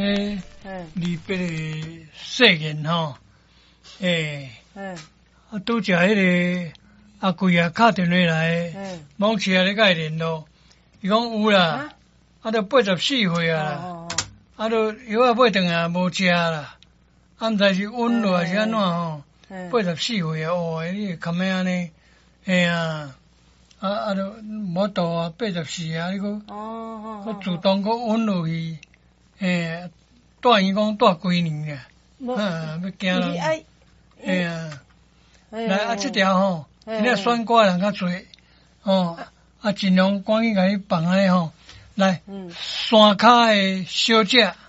迄离别的誓言吼，拄食迄个阿贵啊，敲电话来，往期咧甲伊联络，伊讲有啦，都84岁啊啦，都药啊买顿啊无食啦，毋知是温落还是安怎吼，84岁啊，哦，你会堪样安尼，都无度啊，84啊，你佫自动佫温落去，住院讲住几年啊，要惊人，来这条吼，今仔选歌人较侪，尽量赶紧甲你放安尼吼，来，山骹的小姐。